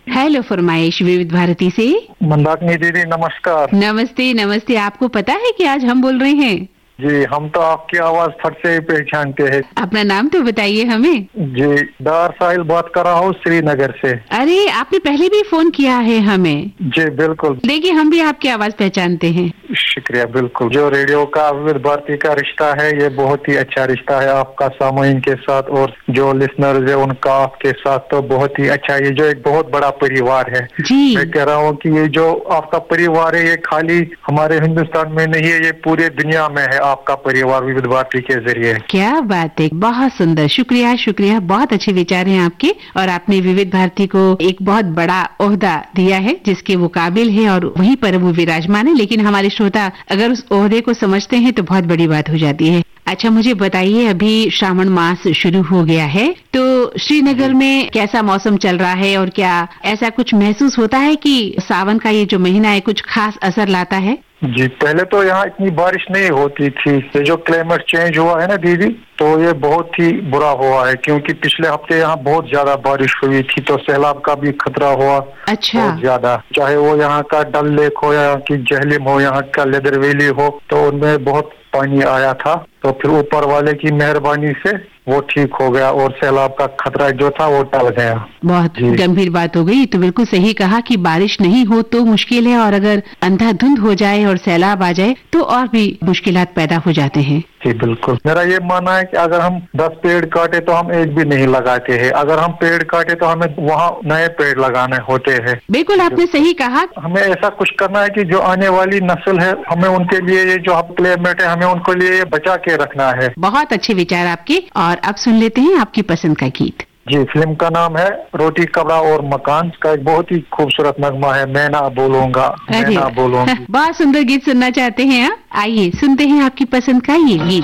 Hello फरमाइश विविध भारती से। मंदाकिनी दीदी नमस्कार। नमस्ते नमस्ते। आपको पता है कि आज हम बोल रहे हैं? जी, हम तो आपकी आवाज फट से ही पहचानते हैं। अपना नाम तो बताइए हमें। जी, डार साहिल बात कर रहा हूँ श्रीनगर से। अरे, आपने पहले भी फोन किया है हमें। जी बिल्कुल। देखिए, हम भी आपकी आवाज पहचानते हैं। शुक्रिया। बिल्कुल, जो रेडियो का विविध भारती का रिश्ता है ये बहुत ही अच्छा रिश्ता है आपका सामाइन के साथ, और जो लिसनर्स है उनका आपके साथ तो बहुत ही अच्छा है। ये जो एक बहुत बड़ा परिवार है जी। मैं कह रहा हूँ कि ये जो आपका परिवार है ये खाली हमारे हिंदुस्तान में नहीं है, ये पूरे दुनिया में है आपका परिवार विविध भारती के जरिए। क्या बात है, बहुत सुंदर। शुक्रिया शुक्रिया, बहुत अच्छे विचार हैं आपके, और आपने विविध भारती को एक बहुत बड़ा ओहदा दिया है जिसके वो काबिल है और वहीं पर वो विराजमान है। लेकिन हमारे श्रोता अगर उस ओहदे को समझते हैं तो बहुत बड़ी बात हो जाती है। अच्छा, मुझे बताइए, अभी श्रावण मास शुरू हो गया है तो श्रीनगर में कैसा मौसम चल रहा है, और क्या ऐसा कुछ महसूस होता है कि सावन का ये जो महीना है कुछ खास असर लाता है? जी, पहले तो यहाँ इतनी बारिश नहीं होती थी। ये जो क्लाइमेट चेंज हुआ है ना दीदी, तो ये बहुत ही बुरा हुआ है, क्योंकि पिछले हफ्ते यहाँ बहुत ज्यादा बारिश हुई थी तो सैलाब का भी खतरा हुआ। अच्छा। बहुत ज्यादा, चाहे वो यहाँ का डल लेक हो या यहाँ की जहलिम हो, यहाँ का लेदर वैली हो, तो उनमें बहुत पानी आया था। तो फिर ऊपर वाले की मेहरबानी से वो ठीक हो गया और सैलाब का खतरा जो था वो टल गया। बहुत गंभीर बात हो गई। तो बिल्कुल सही कहा कि बारिश नहीं हो तो मुश्किल है, और अगर अंधाधुंध हो जाए और सैलाब आ जाए तो और भी मुश्किलात पैदा हो जाते हैं। जी बिल्कुल, मेरा ये मानना है कि अगर हम 10 पेड़ काटे तो हम एक भी नहीं लगाते हैं, अगर हम पेड़ काटे तो हमें वहाँ नए पेड़ लगाने होते हैं। बिल्कुल आपने सही कहा। हमें ऐसा कुछ करना है कि जो आने वाली नस्ल है हमें उनके लिए ये जो क्लाइमेट है हमें उनको लिए बचा के रखना है। बहुत अच्छे विचार आपके। और अब सुन लेते हैं आपकी पसंद का गीत। जी, फिल्म का नाम है रोटी कपड़ा और मकान का एक बहुत ही खूबसूरत नगमा है, मैं ना बोलूंगा मैं ना बोलूंगी। बहुत सुंदर गीत सुनना चाहते हैं आप? आइए सुनते हैं आपकी पसंद का ये गीत।